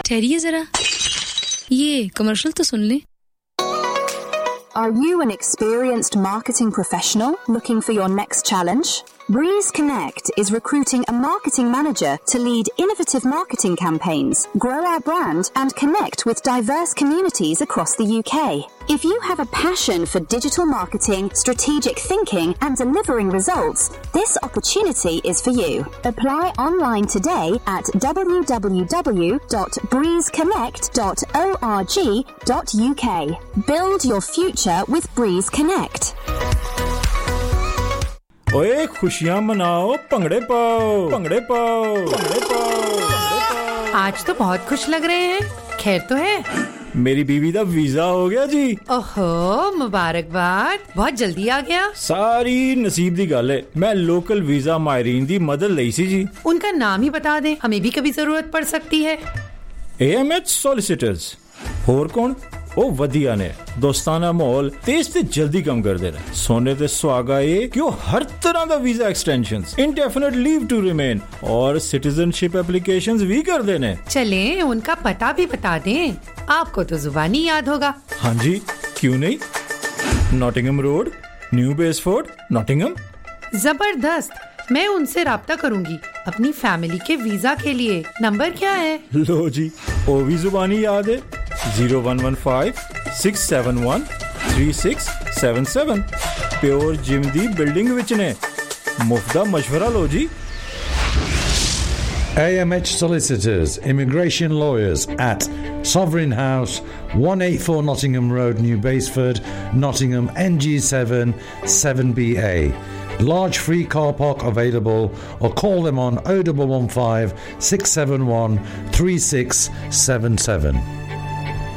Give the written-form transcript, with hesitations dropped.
ठहरिए जरा, ये कमर्शियल तो सुन ले। Are you an experienced marketing professional looking for your next challenge? Breeze Connect is recruiting a marketing manager to lead innovative marketing campaigns, grow our brand, and connect with diverse communities across the UK. If you have a passion for digital marketing, strategic thinking, and delivering results, this opportunity is for you. Apply online today at www.breezeconnect.org.uk. Build your future with Breeze Connect. ओए खुशियां मनाओ, भंगड़े पाओ, भंगड़े पाओ, भंगड़े पाओ। आज तो बहुत खुश लग रहे हैं, खैर तो है? मेरी बीवी दा वीजा हो गया जी। ओहो, मुबारकबाद, बहुत जल्दी आ गया। सारी नसीब दी गल है। मैं लोकल वीजा मायरीन दी मदद लई सी जी। उनका नाम ही बता दे, हमें भी कभी जरूरत पड़ सकती है। AMH solicitors. होर कौन? ओ वधिया ने दोस्ताना माहौल तेज ते जल्दी कम कर दे रहे। सोने ते सुहागा ये कि हर तरह का visa extensions, indefinite leave to remain और सिटीजनशिप एप्लीकेशंस भी कर देने। चले उनका पता भी बता दें, आपको तो जुबानी याद होगा। हाँ जी, क्यों नहीं? Nottingham road, new बेसफोर्ड, Nottingham. जबरदस्त, मैं उनसे राब्ता करूंगी अपनी फैमिली के वीजा के लिए। नंबर क्या है? लो जी, वो भी जुबानी याद है। 0115-671-3677 प्योर जिम दी बिल्डिंग विच ने। मुफ्त दा मशवरा लो जी। AMH Solicitors, Immigration Lawyers at Sovereign House, 184 Nottingham Road, New Basford, Nottingham, NG7 7BA. Large free car park available, or call them on 0115 671 3677.